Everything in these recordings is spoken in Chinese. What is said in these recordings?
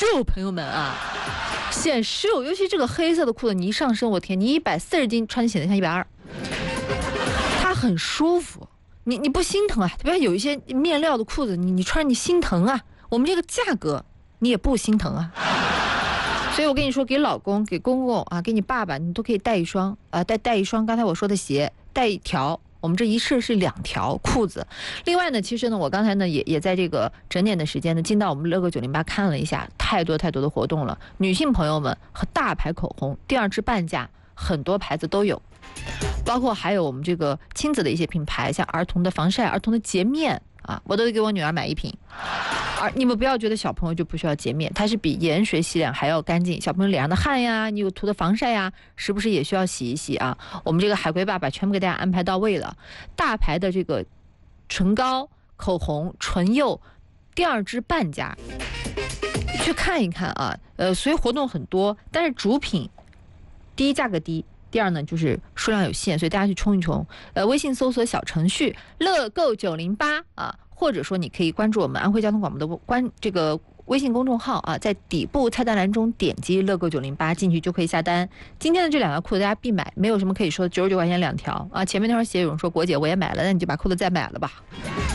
瘦，朋友们啊，显瘦。尤其这个黑色的裤子，你一上身，我天，你140斤穿显得像120，它很舒服。你不心疼啊？比如有一些面料的裤子，你穿你心疼啊？我们这个价格你也不心疼啊？所以我跟你说，给老公、给公公啊、给你爸爸，你都可以带一双带一双刚才我说的鞋，带一条。我们这一式是2条裤子。另外呢，其实呢，我刚才呢也在这个整点的时间呢，进到我们乐购908看了一下，太多的活动了。女性朋友们和大牌口红第2支半价，很多牌子都有，包括还有我们这个亲子的一些品牌，像儿童的防晒、儿童的洁面啊，我都得给我女儿买1瓶。而你们不要觉得小朋友就不需要洁面，它是比盐水洗脸还要干净。小朋友脸上的汗呀，你有涂的防晒呀，时不时也需要洗一洗啊。我们这个海龟爸爸全部给大家安排到位了。大牌的这个唇膏、口红、唇釉，第2支半价，去看一看啊。所以活动很多，但是主品第一价格低。第2呢，就是数量有限，所以大家去冲一冲。微信搜索小程序乐购908啊，或者说你可以关注我们安徽交通广播的这个微信公众号啊，在底部菜单栏中点击乐购908进去就可以下单。今天的这2条裤子大家必买，没有什么可以说的，99块钱2条啊。前面那条鞋有人说国姐我也买了，那你就把裤子再买了吧，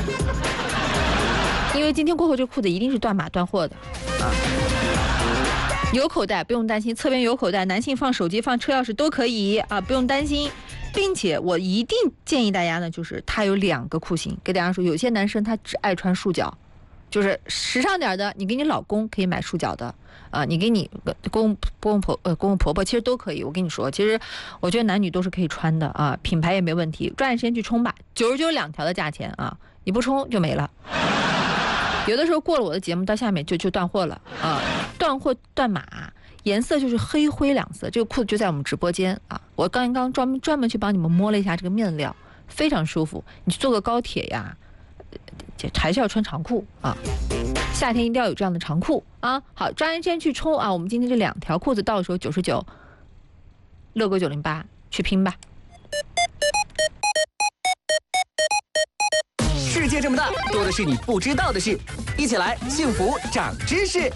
因为今天过后这个裤子一定是断码断货的啊。有口袋不用担心，侧边有口袋，男性放手机放车钥匙都可以啊，不用担心。并且我一定建议大家呢，就是它有2个裤型，给大家说，有些男生他只爱穿束脚，就是时尚点的，你给你老公可以买束脚的啊，你给你公公婆婆其实都可以。我跟你说，其实我觉得男女都是可以穿的啊，品牌也没问题，抓紧时间去冲吧，99 2条的价钱啊，你不冲就没了。有的时候过了我的节目到下面就断货了啊，断货断码，颜色就是黑灰2色。这个裤子就在我们直播间啊，我刚专门去帮你们摸了一下这个面料，非常舒服。你去坐个高铁呀，还是要穿长裤啊，夏天一定要有这样的长裤啊。好，抓紧时间去冲啊！我们今天这2条裤子到手99，乐购908去拼吧。 世界这么大，多的是你不知道的事，一起来幸福长知识。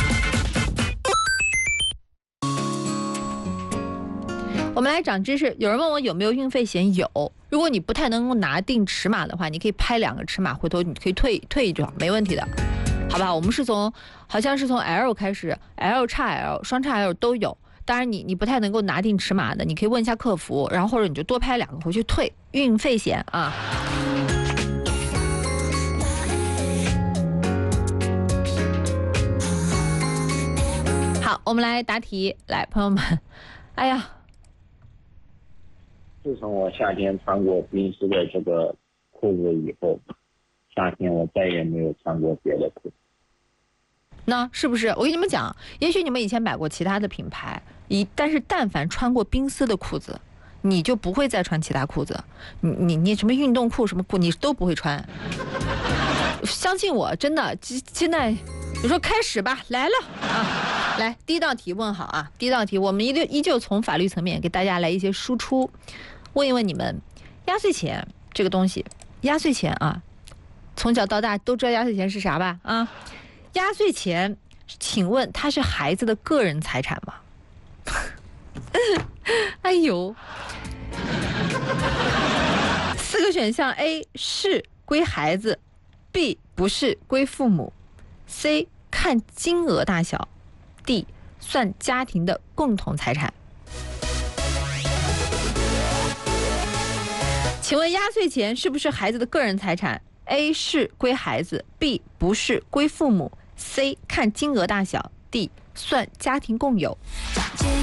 我们来长知识。有人问我有没有运费险，有。如果你不太能够拿定尺码的话，你可以拍2个尺码，回头你可以退一张，没问题的，好吧？我们好像是从 L 开始 ，L、XL、双 XL 都有。当然你不太能够拿定尺码的，你可以问一下客服，然后或者你就多拍2个回去退运费险啊。好，我们来答题，来，朋友们，哎呀， 自从我夏天穿过冰丝的这个裤子以后，夏天我再也没有穿过别的裤子。 那是不是？我跟你们讲，也许你们以前买过其他的品牌，但是但凡穿过冰丝的裤子，你就不会再穿其他裤子。你什么运动裤什么裤你都不会穿。相信我，真的，现在你说开始吧，来了啊！来，第一道题问好啊！第一道题，我们依旧从法律层面给大家来一些输出，问一问你们，压岁钱这个东西，压岁钱啊，从小到大都知道压岁钱是啥吧？啊，压岁钱，请问它是孩子的个人财产吗？哎呦，4个选项 ：A 是归孩子 ，B 不是归父母 ，C 看金额大小。D 算家庭的共同财产。请问压岁钱是不是孩子的个人财产 ？A 是归孩子 ，B 不是归父母 ，C 看金额大小 ，D 算家庭共有。